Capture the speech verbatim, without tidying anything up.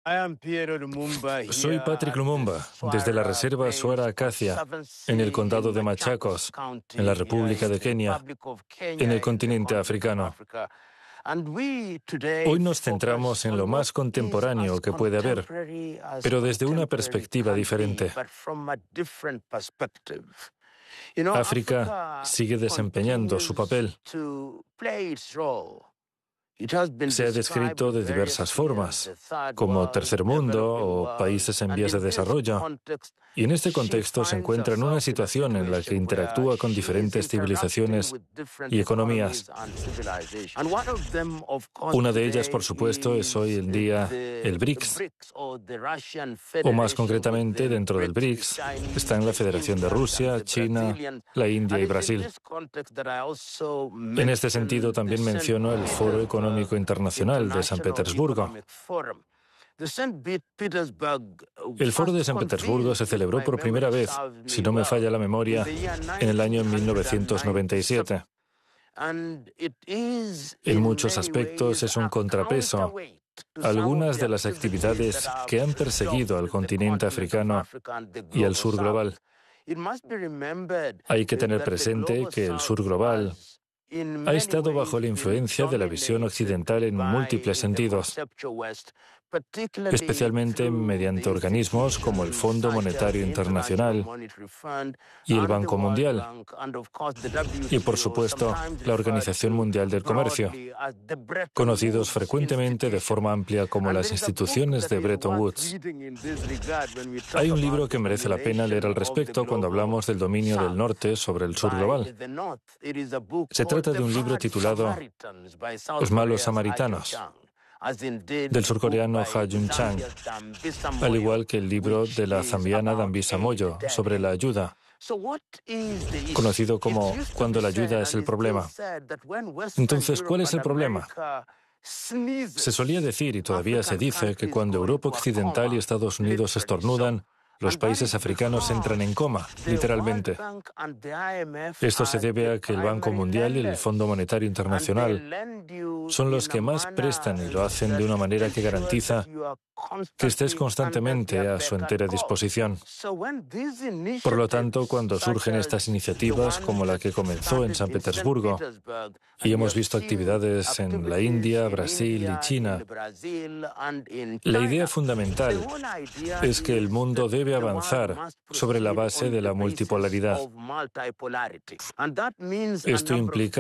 Soy Patrick Lumumba, desde la Reserva Swara Acacia, en el condado de Machakos, en la República de Kenia, en el continente africano. Hoy nos centramos en lo más contemporáneo que puede haber, pero desde una perspectiva diferente. África sigue desempeñando su papel. Se ha descrito de diversas formas, como tercer mundo o países en vías de desarrollo, y en este contexto se encuentra en una situación en la que interactúa con diferentes civilizaciones y economías. Una de ellas, por supuesto, es hoy en día el BRICS, o más concretamente, dentro del BRICS están la Federación de Rusia, China, la India y Brasil. En este sentido, también menciono el Foro Económico Internacional de San Petersburgo. El Foro de San Petersburgo se celebró por primera vez, si no me falla la memoria, en el año mil novecientos noventa y siete. En muchos aspectos es un contrapeso a algunas de las actividades que han perseguido al continente africano y al sur global. Hay que tener presente que el sur global ha estado bajo la influencia de la visión occidental en múltiples sentidos, especialmente mediante organismos como el Fondo Monetario Internacional y el Banco Mundial, y por supuesto la Organización Mundial del Comercio, conocidos frecuentemente de forma amplia como las instituciones de Bretton Woods. Hay un libro que merece la pena leer al respecto cuando hablamos del dominio del norte sobre el sur global. Se trata de un libro titulado Los malos samaritanos, del surcoreano Ha Jun-chang, al igual que el libro de la zambiana Dambisa Moyo sobre la ayuda, conocido como Cuando la ayuda es el problema. Entonces, ¿cuál es el problema? Se solía decir, y todavía se dice, que cuando Europa Occidental y Estados Unidos estornudan, los países africanos entran en coma, literalmente. Esto se debe a que el Banco Mundial y el Fondo Monetario Internacional son los que más prestan y lo hacen de una manera que garantiza que estés constantemente a su entera disposición. Por lo tanto, cuando surgen estas iniciativas, como la que comenzó en San Petersburgo, y hemos visto actividades en la India, Brasil y China, la idea fundamental es que el mundo debe avanzar sobre la base de la multipolaridad. Esto implica